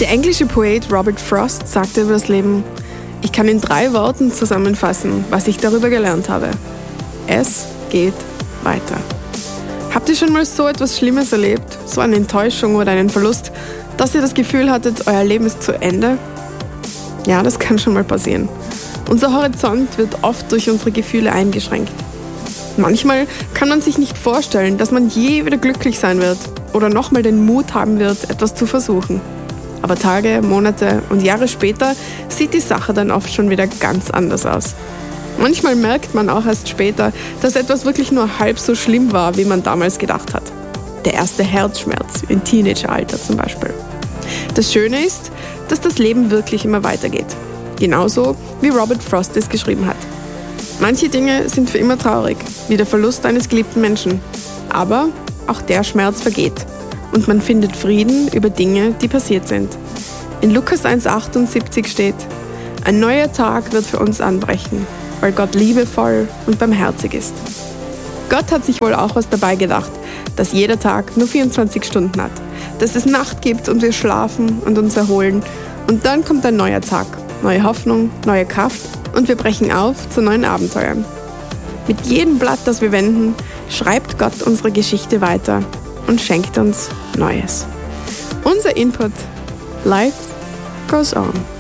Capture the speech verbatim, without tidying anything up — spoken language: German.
Der englische Poet Robert Frost sagte über das Leben: Ich kann in drei Worten zusammenfassen, was ich darüber gelernt habe. Es geht weiter. Habt ihr schon mal so etwas Schlimmes erlebt, so eine Enttäuschung oder einen Verlust, dass ihr das Gefühl hattet, euer Leben ist zu Ende? Ja, das kann schon mal passieren. Unser Horizont wird oft durch unsere Gefühle eingeschränkt. Manchmal kann man sich nicht vorstellen, dass man je wieder glücklich sein wird oder nochmal den Mut haben wird, etwas zu versuchen. Aber Tage, Monate und Jahre später sieht die Sache dann oft schon wieder ganz anders aus. Manchmal merkt man auch erst später, dass etwas wirklich nur halb so schlimm war, wie man damals gedacht hat. Der erste Herzschmerz im Teenageralter zum Beispiel. Das Schöne ist, dass das Leben wirklich immer weitergeht. Genauso wie Robert Frost es geschrieben hat. Manche Dinge sind für immer traurig, wie der Verlust eines geliebten Menschen. Aber auch der Schmerz vergeht. Und man findet Frieden über Dinge, die passiert sind. In Lukas eins achtundsiebzig steht: Ein neuer Tag wird für uns anbrechen, weil Gott liebevoll und barmherzig ist. Gott hat sich wohl auch was dabei gedacht, dass jeder Tag nur vierundzwanzig Stunden hat, dass es Nacht gibt und wir schlafen und uns erholen. Und dann kommt ein neuer Tag, neue Hoffnung, neue Kraft und wir brechen auf zu neuen Abenteuern. Mit jedem Blatt, das wir wenden, schreibt Gott unsere Geschichte weiter und schenkt uns Neues. Unser Input: Life goes on.